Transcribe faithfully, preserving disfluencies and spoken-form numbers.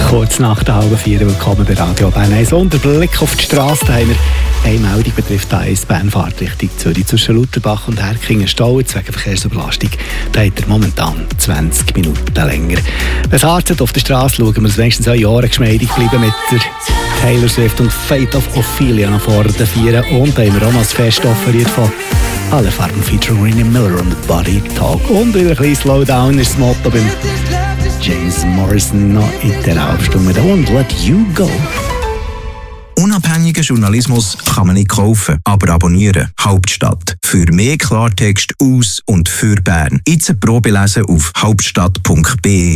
Kurz nach der halben vier, willkommen bei Radio Bern eins. Unter Blick auf die Straße, da haben wir eine Meldung betrifft A eins Bernfahrt Richtung Zürich zwischen Lauterbach und Herkingen Stau. Wegen Verkehrsüberlastung da hat er momentan zwanzig Minuten länger. Wenn es harzt auf der Straße, schauen wir es wenigstens auch Jahre geschmeidig bleiben mit der Taylor Swift und Fate of Ophelia nach vorne vieren. Und da haben wir auch noch das Fest offeriert von alle Farben featuring Renee Miller und Body Talk. Und wieder ein bisschen Slowdown ist das Motto beim James Morrison noch in der Halbstunde. Don't let you go. Unabhängigen Journalismus kann man nicht kaufen, aber abonnieren. Hauptstadt. Für mehr Klartext aus und für Bern. Jetzt eine Probe lesen auf hauptstadt punkt b e.